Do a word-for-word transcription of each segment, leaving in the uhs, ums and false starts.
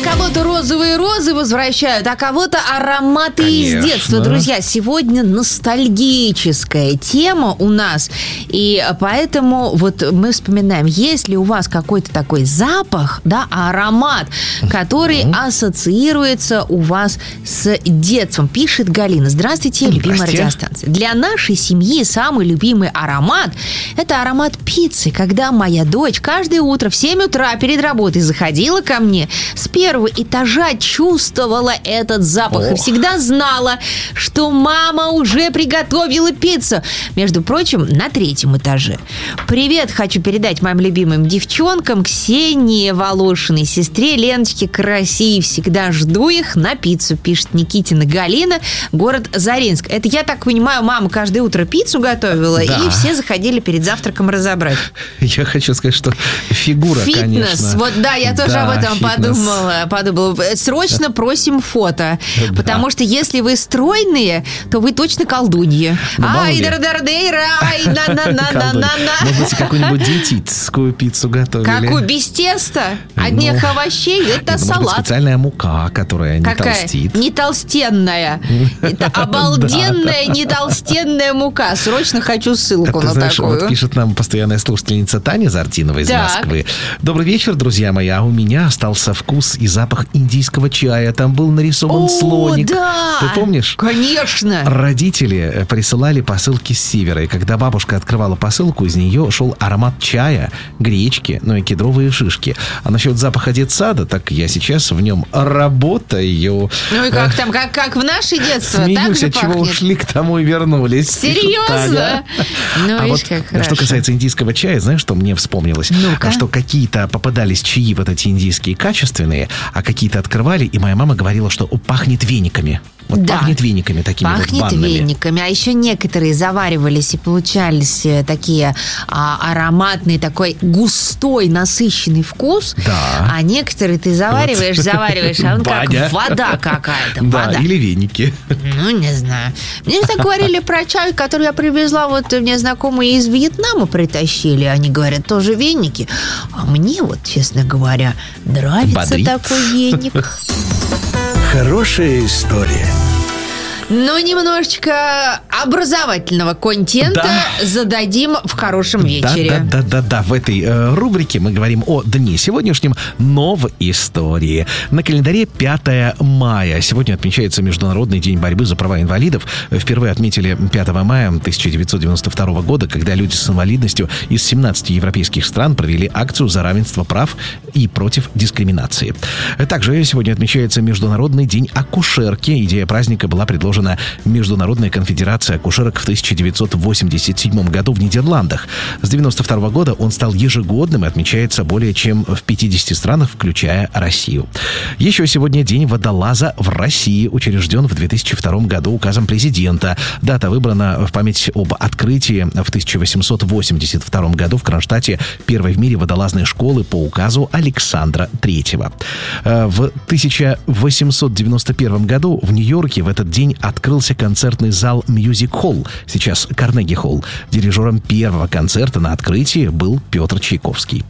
кого-то розовые розы возвращают, а кого-то ароматы Конечно. из детства. Друзья, сегодня ностальгическая тема у нас. И поэтому вот мы вспоминаем, есть ли у вас какой-то такой запах, да, аромат, который mm-hmm. ассоциируется у вас с детством. Пишет Галина. Здравствуйте, любимая радиостанция. Для нашей семьи самый любимый аромат – это аромат пиццы. Когда моя дочь каждое утро в семь утра перед работой заходила ко мне, с первого этажа чувствовала этот запах. Ох. И всегда знала, что мама уже приготовила пиццу. Между прочим, на третьем этаже. Привет хочу передать моим любимым девчонкам, Ксении Волошиной, сестре Леночке Караси. Всегда жду их на пиццу, пишет Никитина Галина, город Заринск. Это, я так понимаю, мама каждое утро пиццу готовила, да. И все заходили перед завтраком разобрать. Я хочу сказать, что фигура, фитнес, конечно. Вот да, я тоже да, об этом фитнес. подумала, подумала. Срочно просим фото, да. Потому что если вы стройные, то вы точно колдуньи. Ай, дар-дар-дейра, ай, на-на-на-на-на-на. Может быть, какую-нибудь диетическую пиццу готовили. Какую? Без теста? Одних ну, овощей? Это может салат. Быть, специальная мука, которая не Какая? толстит. Не толстенная. Это обалденная, не толстенная мука. Срочно хочу ссылку на такую. Вот пишет нам постоянная слушательница Таня Зартинова из Москвы. Добрый вечер, друзья мои. А у меня остался вкус и запах индийского чая. Там был нарисован О, слоник. Да! Ты помнишь? Конечно. Родители присылали посылки с севера. И когда бабушка открывала посылку, из нее шел аромат чая, гречки, ну и кедровые шишки. А насчет запаха детсада, так я сейчас в нем работаю. Ну и как там, как, как в наше детство? Смеюсь, от чего ушли, к тому и вернулись. Серьезно? Ну, а вот как что хорошо. касается индийского чая, знаешь, что мне вспомнилось? Ну-ка. Что какие-то попадались чаи вот эти индийские качественные, а какие-то открывали, и моя мама говорила, что пахнет вениками. Вот да. Пахнет вениками такими пахнет вот банными. вениками. А еще некоторые заваривались и получались такие а, ароматные, такой густой, насыщенный вкус. Да. А некоторые ты завариваешь, вот. завариваешь, а он как вода какая-то. Да, вода. Или веники. Ну, не знаю. Мне так говорили про чай, который я привезла, вот мне знакомые из Вьетнама притащили. Они говорят, тоже веники. А мне вот, честно говоря, нравится Бодрит. такой веник. Хорошая история. Ну, немножечко образовательного контента да. зададим в хорошем вечере. Да-да-да-да-да. В этой э, рубрике мы говорим о дне сегодняшнем, но в истории. На календаре пятое мая. Сегодня отмечается Международный день борьбы за права инвалидов. Впервые отметили пятого мая тысяча девятьсот девяносто второго года, когда люди с инвалидностью из семнадцати европейских стран провели акцию за равенство прав и против дискриминации. Также сегодня отмечается Международный день акушерки. Идея праздника была предложена Международная конфедерация акушерок в тысяча девятьсот восемьдесят седьмом году в Нидерландах. С девяносто второго года он стал ежегодным и отмечается более чем в пятидесяти странах, включая Россию. Еще сегодня день водолаза в России. Учрежден в две тысячи втором году указом президента. Дата выбрана в память об открытии в тысяча восемьсот восемьдесят втором году в Кронштадте первой в мире водолазной школы по указу Александра Третьего. В тысяча восемьсот девяносто первом году в Нью-Йорке в этот день открылся концертный зал Music Hall, сейчас Карнеги Холл. Дирижером первого концерта на открытии был Петр Чайковский.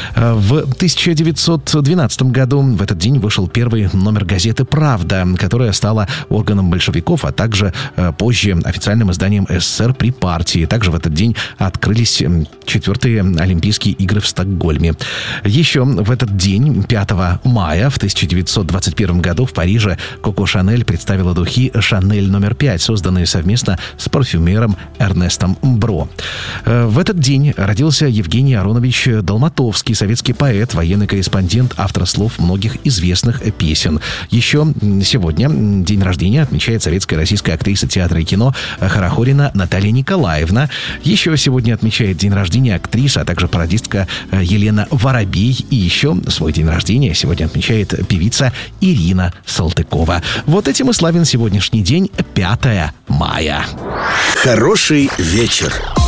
В тысяча девятьсот двенадцатом году в этот день вышел первый номер газеты «Правда», которая стала органом большевиков, а также позже официальным изданием СССР при партии. Также в этот день открылись четвертые Олимпийские игры в Стокгольме. Еще в этот день, пятого мая в тысяча девятьсот двадцать первом году в Париже Коко Шанель представила духи «Шанель номер пять», созданные совместно с парфюмером Эрнестом Бро. В этот день родился Евгений Аронович Долматовский, советский поэт, военный корреспондент, автор слов многих известных песен. Еще сегодня день рождения отмечает советская российская актриса театра и кино Хорохорина Наталья Николаевна. Еще сегодня отмечает день рождения актриса, а также пародистка Елена Воробей. И еще свой день рождения сегодня отмечает певица Ирина Салтыкова. Вот этим и славен сегодняшний день, пятое мая. Хороший вечер.